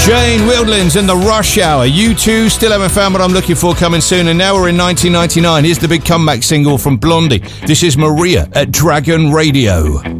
Jane Wildlands and the Rush Hour. U2 still haven't found what I'm looking for coming soon, and now we're in 1999. Here's the big comeback single from Blondie. This is Maria at Dragon Radio.